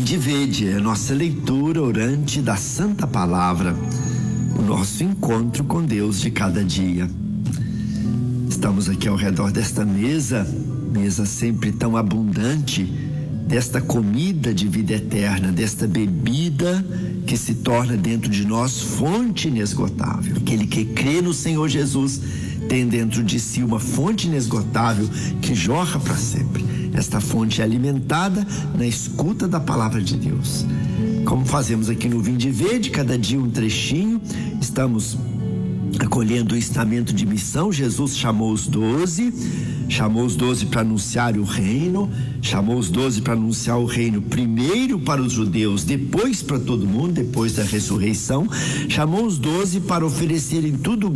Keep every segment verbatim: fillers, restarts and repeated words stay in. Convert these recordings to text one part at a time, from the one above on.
Vinde Vede, é a nossa leitura orante da Santa Palavra, o nosso encontro com Deus de cada dia. Estamos aqui ao redor desta mesa, mesa sempre tão abundante, desta comida de vida eterna, desta bebida que se torna dentro de nós fonte inesgotável. Aquele que crê no Senhor Jesus tem dentro de si uma fonte inesgotável que jorra para sempre. Esta fonte é alimentada na escuta da palavra de Deus. Como fazemos aqui no Vinde Vede, cada dia um trechinho, estamos acolhendo o ensinamento de missão. Jesus chamou os doze, chamou os doze para anunciar o reino, chamou os doze para anunciar o reino primeiro para os judeus, depois para todo mundo, depois da ressurreição. Chamou os doze para oferecerem tudo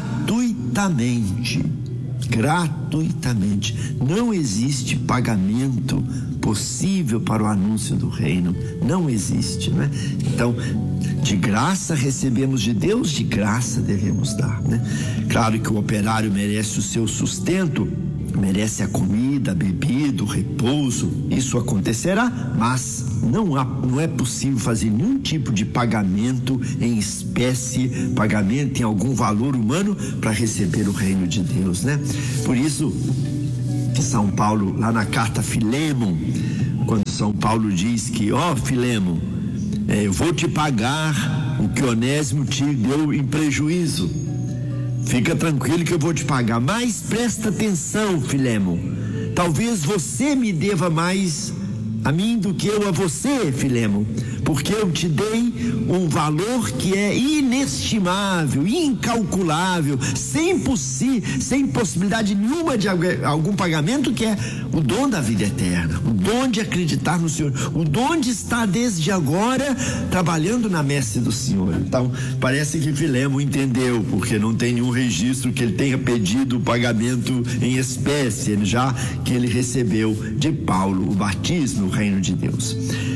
gratuitamente. Gratuitamente. Não existe pagamento possível para o anúncio do reino. Não existe, né? Então, de graça recebemos de Deus, de graça devemos dar, né? Claro que o operário merece o seu sustento, merece a comida, a bebida, o repouso, isso acontecerá, mas não há, não é possível fazer nenhum tipo de pagamento em espécie, pagamento em algum valor humano para receber o reino de Deus, né? Por isso que São Paulo, lá na carta a Filemon, quando São Paulo diz que, ó, Filemon, é, eu vou te pagar o que Onésimo te deu em prejuízo. Fica tranquilo que eu vou te pagar, mas presta atenção, Filemon. Talvez você me deva mais a mim do que eu a você, Filemon, porque eu te dei um valor que é inestimável, incalculável, sem, possi- sem possibilidade nenhuma de algum pagamento, que é o dom da vida eterna, o dom de acreditar no Senhor, o dom de estar desde agora trabalhando na messe do Senhor. Então, parece que Filemon entendeu, porque não tem nenhum registro que ele tenha pedido o pagamento em espécie, já que ele recebeu de Paulo o batismo, o reino de Deus.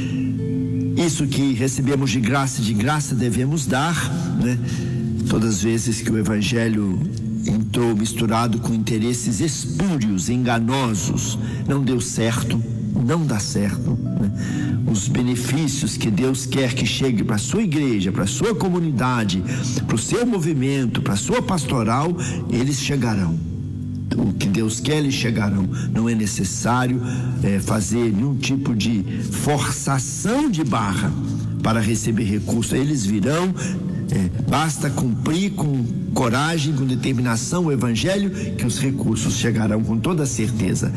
Isso que recebemos de graça, de graça devemos dar, né? Todas as vezes que o evangelho entrou misturado com interesses espúrios, enganosos, não deu certo, não dá certo, né? Os benefícios que Deus quer que chegue para a sua igreja, para a sua comunidade, para o seu movimento, para a sua pastoral, eles chegarão. O que Deus quer, eles chegarão. Não é necessário é, fazer nenhum tipo de forçação de barra para receber recursos. Eles virão, é, basta cumprir com coragem, com determinação o evangelho, que os recursos chegarão com toda certeza.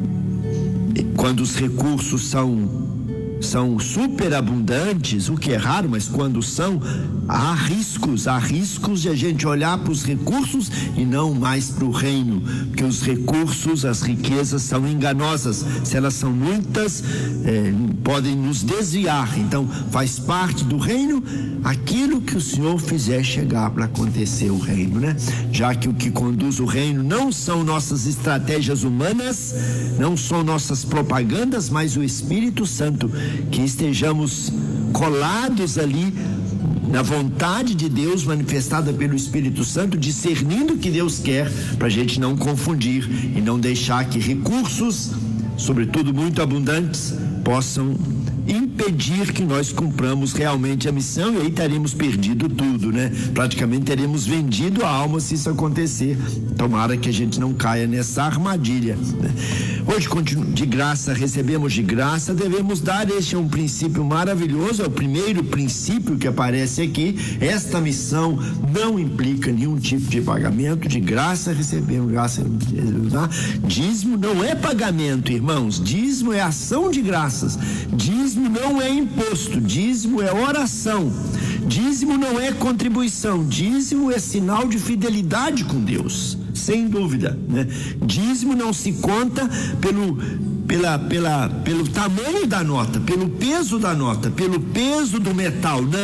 Quando os recursos são são superabundantes, o que é raro, mas quando são, há riscos, há riscos de a gente olhar para os recursos e não mais para o reino, porque os recursos, as riquezas são enganosas. Se elas são muitas, é, podem nos desviar. Então, faz parte do reino aquilo que o Senhor fizer chegar para acontecer o reino, né? Já que o que conduz o reino não são nossas estratégias humanas, não são nossas propagandas, mas o Espírito Santo, que estejamos colados ali na vontade de Deus manifestada pelo Espírito Santo, discernindo o que Deus quer, para a gente não confundir e não deixar que recursos, sobretudo muito abundantes, possam impedir que nós cumpramos realmente a missão, e aí teremos perdido tudo, né? Praticamente teremos vendido a alma se isso acontecer. Tomara que a gente não caia nessa armadilha, né? Hoje, de graça, recebemos de graça, devemos dar. Este é um princípio maravilhoso, é o primeiro princípio que aparece aqui. Esta missão não implica nenhum tipo de pagamento, de graça recebemos, graça recebemos. Dízimo não é pagamento, irmãos, dízimo é ação de graças, dízimo não é imposto, dízimo é oração, dízimo não é contribuição, dízimo é sinal de fidelidade com Deus, sem dúvida, né? Dízimo não se conta pelo, pela, pela, pelo tamanho da nota, pelo peso da nota, pelo peso do metal, não.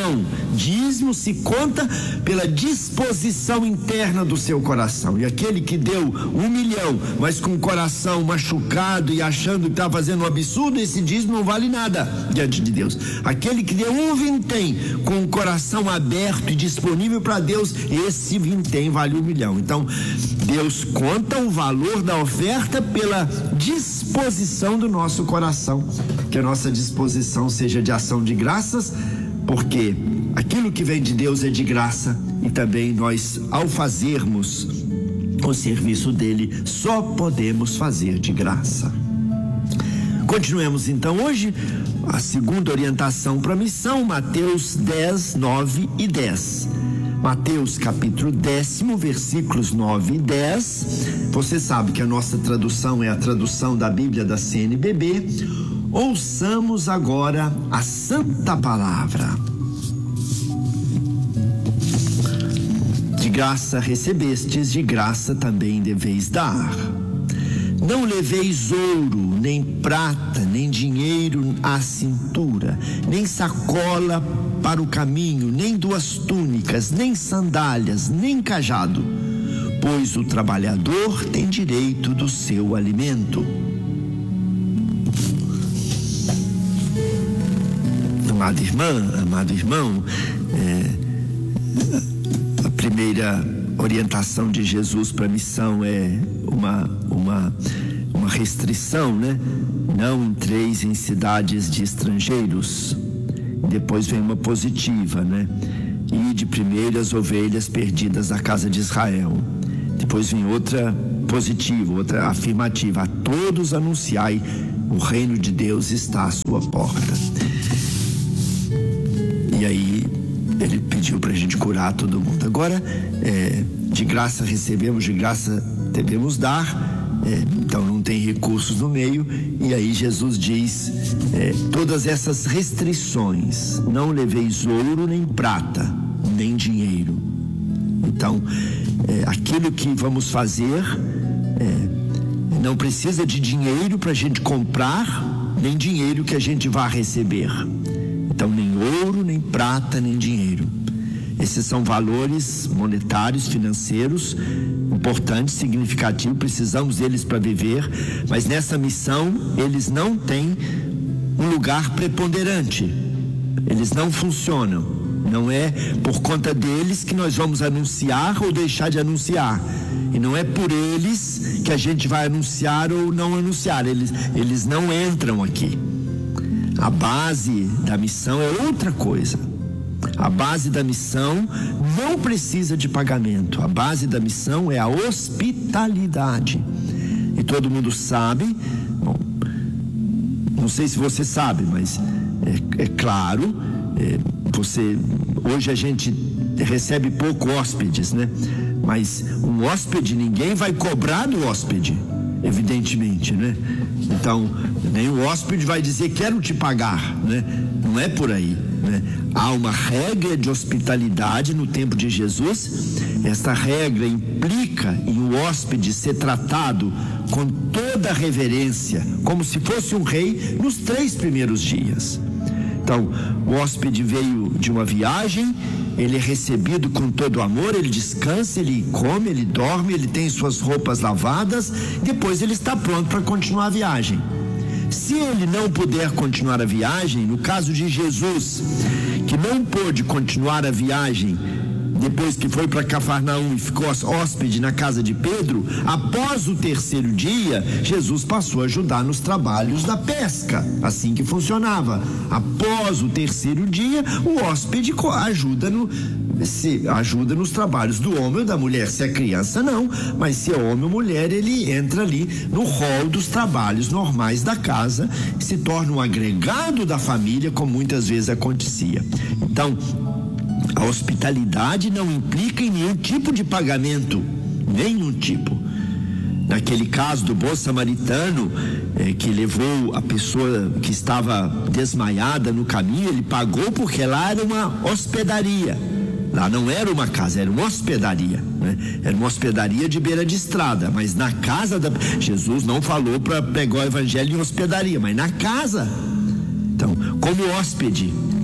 dízimo se conta pela disposição interna do seu coração. E aquele que deu um milhão, mas com o coração machucado e achando que está fazendo um absurdo, esse dízimo não vale nada diante de Deus. Aquele que deu um vintém com o coração aberto e disponível para Deus, esse vintém vale um milhão. Então, Deus conta o valor da oferta pela disposição do nosso coração. Que a nossa disposição seja de ação de graças, porque aquilo que vem de Deus é de graça, e também nós, ao fazermos o serviço dele, só podemos fazer de graça. Continuemos então hoje a segunda orientação para a missão, Mateus dez, nove e dez. Mateus capítulo décimo, versículos nove e dez. Você sabe que a nossa tradução é a tradução da Bíblia da C N B B. Ouçamos agora a santa palavra. De graça recebestes, de graça também deveis dar. Não leveis ouro, nem prata, nem dinheiro à cintura, nem sacola para o caminho, nem duas túnicas, nem sandálias, nem cajado, pois o trabalhador tem direito do seu alimento. Amada irmã, amado irmão, é, a primeira orientação de Jesus para a missão é uma, uma, uma restrição, né? Não entreis em cidades de estrangeiros. Depois vem uma positiva, né? Ide primeiro as ovelhas perdidas da casa de Israel. Depois vem outra positiva, outra afirmativa: a todos anunciai, o reino de Deus está à sua porta. E aí ele pediu para a gente curar todo mundo. Agora, é, de graça recebemos, de graça devemos dar. É, então não tem recursos no meio. E aí Jesus diz, é, todas essas restrições: não leveis ouro, nem prata, nem dinheiro. Então, é, aquilo que vamos fazer, é, não precisa de dinheiro para a gente comprar, nem dinheiro que a gente vá receber. Então, nem ouro, nem prata, nem dinheiro. Esses são valores monetários, financeiros, importantes, significativos, precisamos deles para viver, mas nessa missão eles não têm um lugar preponderante, eles não funcionam. Não é por conta deles que nós vamos anunciar ou deixar de anunciar, e não é por eles que a gente vai anunciar ou não anunciar, eles, eles não entram aqui. A base da missão é outra coisa. A base da missão não precisa de pagamento. A base da missão é a hospitalidade. E todo mundo sabe, bom, não sei se você sabe, mas é, é claro, é, você, hoje a gente recebe pouco hóspedes, né? Mas um hóspede, ninguém vai cobrar do hóspede, evidentemente, né? Então, nem o hóspede vai dizer quero te pagar, né? Não é por aí, né? Há uma regra de hospitalidade no tempo de Jesus. Esta regra implica em o hóspede ser tratado com toda a reverência, como se fosse um rei nos três primeiros dias. Então, o hóspede veio de uma viagem, ele é recebido com todo amor, ele descansa, ele come, ele dorme, ele tem suas roupas lavadas, depois ele está pronto para continuar a viagem. Se ele não puder continuar a viagem, no caso de Jesus, que não pôde continuar a viagem depois que foi para Cafarnaum e ficou hóspede na casa de Pedro, após o terceiro dia, Jesus passou a ajudar nos trabalhos da pesca, assim que funcionava. Após o terceiro dia, o hóspede ajuda, no, se, ajuda nos trabalhos do homem ou da mulher. Se é criança, não, mas se é homem ou mulher, ele entra ali no rol dos trabalhos normais da casa, se torna um agregado da família, como muitas vezes acontecia. Então, a hospitalidade não implica em nenhum tipo de pagamento, nenhum tipo. Naquele caso do bom samaritano, é, que levou a pessoa que estava desmaiada no caminho, ele pagou porque lá era uma hospedaria. Lá não era uma casa, era uma hospedaria, né? Era uma hospedaria de beira de estrada, mas na casa da... Jesus não falou para pregar o evangelho em hospedaria, mas na casa. Então, como hóspede,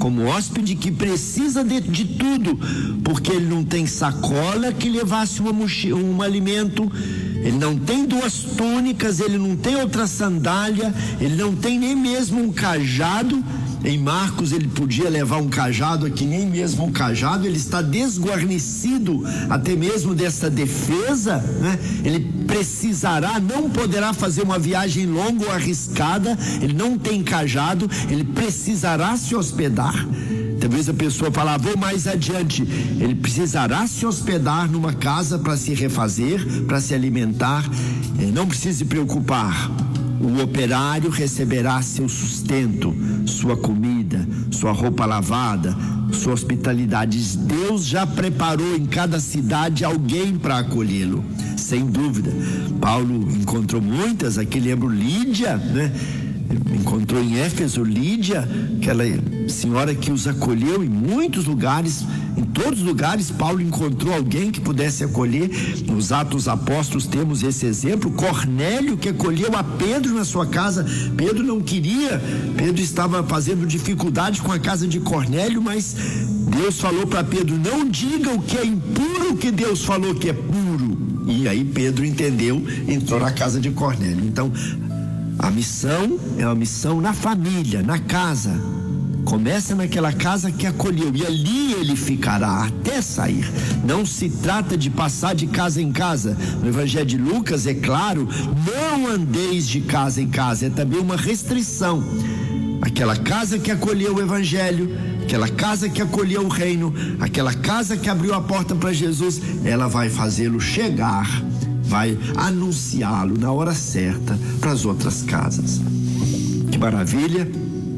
como hóspede que precisa de, de tudo, porque ele não tem sacola que levasse uma mochila, um alimento, ele não tem duas túnicas, ele não tem outra sandália, ele não tem nem mesmo um cajado. Em Marcos ele podia levar um cajado, aqui nem mesmo um cajado, ele está desguarnecido até mesmo dessa defesa, né? Ele precisará, não poderá fazer uma viagem longa ou arriscada, ele não tem cajado, ele precisará se hospedar. Talvez a pessoa fala, vou mais adiante, ele precisará se hospedar numa casa para se refazer, para se alimentar. Não precisa se preocupar, o operário receberá seu sustento, sua comida, sua roupa lavada, sua hospitalidade. Deus já preparou em cada cidade alguém para acolhê-lo, sem dúvida. Paulo encontrou muitas, aqui lembro Lídia, né? Encontrou em Éfeso Lídia, aquela senhora que os acolheu em muitos lugares, em todos os lugares Paulo encontrou alguém que pudesse acolher. Nos Atos dos Apóstolos temos esse exemplo, Cornélio, que acolheu a Pedro na sua casa. Pedro não queria, Pedro estava fazendo dificuldade com a casa de Cornélio, mas Deus falou para Pedro, não diga o que é impuro, o que Deus falou que é puro. E aí Pedro entendeu, entrou na casa de Cornélio. Então a missão é uma missão na família, na casa. Começa naquela casa que acolheu e ali ele ficará até sair. Não se trata de passar de casa em casa. No Evangelho de Lucas é claro, não andeis de casa em casa, é também uma restrição. Aquela casa que acolheu o Evangelho, aquela casa que acolheu o reino, aquela casa que abriu a porta para Jesus, ela vai fazê-lo chegar, vai anunciá-lo na hora certa para as outras casas. Que maravilha!